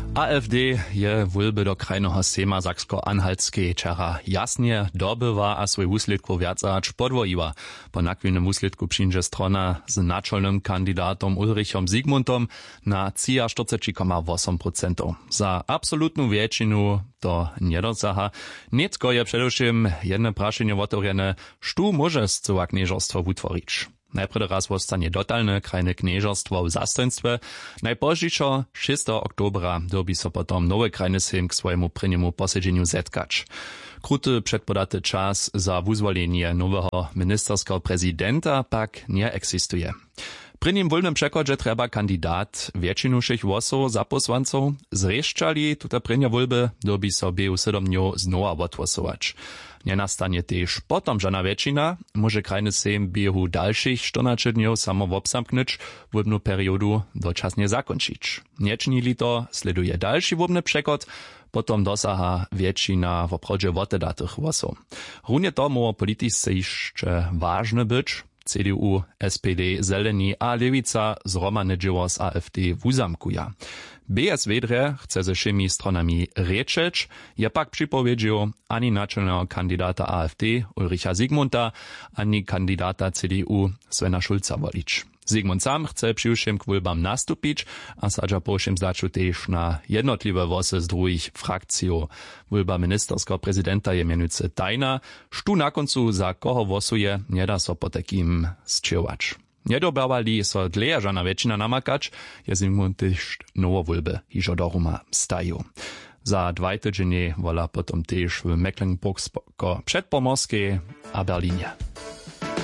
AfD je wólby do krajnego sejma Saksko-Anhaltskiej czara jasnie dobywa, a swój wuslitku wiacać podwoiła. Po nakwilnym wuslitku przyjdzie strona z naczelnym kandydatom Ulrichom Zygmuntom na 43,8%. Za absolutną większość to nie dosaha. Niecko je przedewším jedne prašenie otvorene, štu może scowa knieżostwo utworić. Najprve raz zostanie dotalne krajne knieżostwo w zastojstwie. Najpoźniejszo 6. oktobra dobi so potom nowe krajny sejm k swojemu prynjemu posiedzeniu zetkać. Kruty przedpodaty czas za wuzwolenie nowego ministerskiego prezydenta pak nie eksistuje. Przy nim wolnym przekładzie trzeba kandydat większość głosów za posłanców zreszczali tuta prynja wolby dobi sobie u 7 dniów znowa odgłosować. Nie nastanie też potom żadna większość, może krajny sejm biehu dalszych 14 dniów samo obsamknąć, wolbną periodu doczasnie zakończyć. Nie czynili to, sleduje dalszy wolbny przekład, potom dosaha większość w obchodzie wotedatych głosów. Równie to może polityce jeszcze ważne być. CDU, SPD, Zeleni a Lewica zromane dzieło z AfD wuzamkuja. BSW chce ze wszymi stronami rečeć, je pak przypowiedział ani naczelnego kandydata AfD Ulricha Zygmunta, ani kandydata CDU Svena Schulza wolić. Zygmunt sam chce przyjszym k wólbam nastupić, a sadza pošim zdaču też na jednotliwe wosy z drugich frakcji. Wólba ministerskiego prezydenta je mianujúce tajna, štu na koncu za koho wosuje, nie da so po takim zčewać. Niedobawali so dlejažana väčšina namakać, je Zygmunt też nowo wólby hižo do Ruma staju. Za 2 tygodnie wola potom też w Mecklenburgsko-Przedpomorskiej a Berlinie.